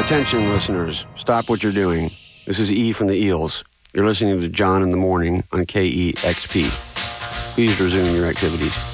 Attention, listeners. Stop what you're doing. This is E from the Eels. You're listening to John in the Morning on KEXP. Please resume your activities.